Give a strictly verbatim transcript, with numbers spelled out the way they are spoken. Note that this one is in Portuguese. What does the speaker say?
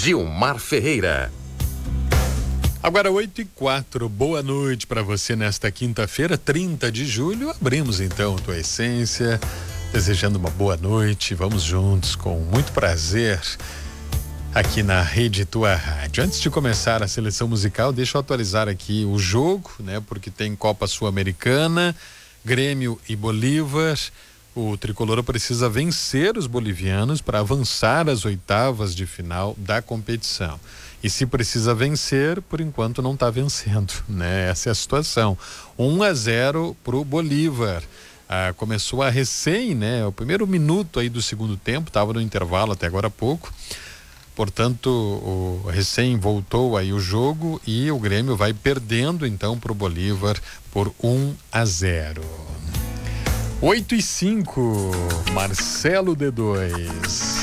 Gilmar Ferreira. Agora oito e quatro, boa noite para você nesta quinta-feira, trinta de julho. Abrimos então Tua Essência, desejando uma boa noite. Vamos juntos com muito prazer aqui na Rede Tua Rádio. Antes de começar a seleção musical, deixa eu atualizar aqui o jogo, né? Porque tem Copa Sul-Americana, Grêmio e Bolívar. O tricolor precisa vencer os bolivianos para avançar às oitavas de final da competição. E se precisa vencer, por enquanto não está vencendo, né? Essa é a situação. um a zero pro Bolívar. Ah, começou a recém, né? O primeiro minuto aí do segundo tempo, estava no intervalo até agora há pouco. Portanto, o recém voltou aí o jogo e o Grêmio vai perdendo então pro Bolívar por um a zero. oito e cinco, Marcelo D dois.